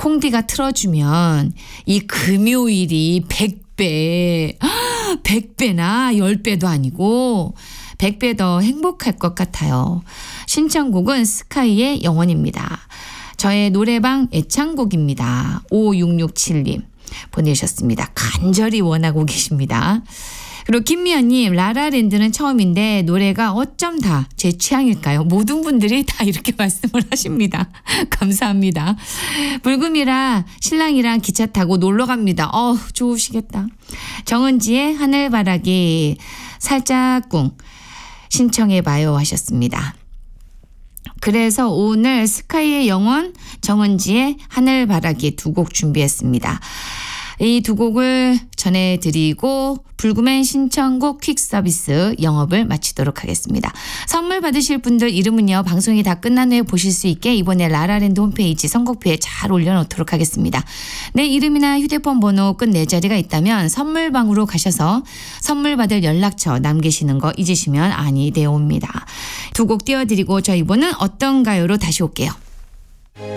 콩디가 틀어주면 이 금요일이 100배, 100배나 10배도 아니고 100배 더 행복할 것 같아요. 신청곡은 스카이의 영원입니다. 저의 노래방 애창곡입니다. 5667님 보내주셨습니다. 간절히 원하고 계십니다. 그리고 김미연님, 라라랜드는 처음인데 노래가 어쩜 다 제 취향일까요? 모든 분들이 다 이렇게 말씀을 하십니다. 감사합니다. 불금이라 신랑이랑 기차 타고 놀러 갑니다. 좋으시겠다. 정은지의 하늘바라기 살짝꿍 신청해봐요 하셨습니다. 그래서 오늘 스카이의 영원, 정은지의 하늘바라기 두 곡 준비했습니다. 이 두 곡을 전해드리고 불금엔 신청곡 퀵 서비스 영업을 마치도록 하겠습니다. 선물 받으실 분들 이름은요. 방송이 다 끝난 후에 보실 수 있게 이번에 라라랜드 홈페이지 선곡표에 잘 올려놓도록 하겠습니다. 내 이름이나 휴대폰 번호 끝 4자리가 있다면 선물방으로 가셔서 선물 받을 연락처 남기시는 거 잊으시면 아니 되옵니다. 두 곡 띄워드리고 저희 이번은 어떤가요로 다시 올게요.